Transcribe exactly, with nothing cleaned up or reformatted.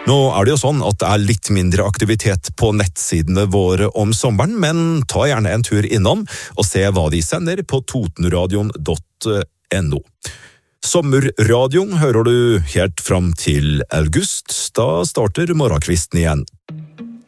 Nå er det jo sånn at det er litt mindre aktivitet på nettsidene våre om sommeren, men ta gjerne en tur innom og se hva de sender på totenradion punktum no. Sommerradioen hører du helt fram til august, da starter morgenkvisten igjen.